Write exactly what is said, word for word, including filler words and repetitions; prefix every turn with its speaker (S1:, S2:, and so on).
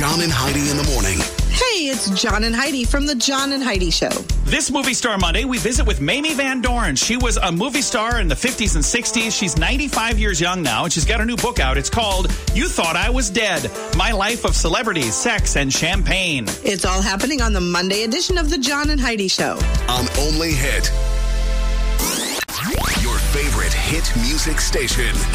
S1: John and Heidi in the morning.
S2: Hey, it's John and Heidi from the John and Heidi Show.
S3: This Movie Star Monday, we visit with Mamie Van Doren. She was a movie star in the fifties and sixties. She's ninety-five years young now, and she's got her new book out. It's called You Thought I Was Dead, My Life of Celebrities, Sex, and Champagne.
S2: It's all happening on the Monday edition of the John and Heidi Show.
S1: On Only Hit. Your favorite hit music station.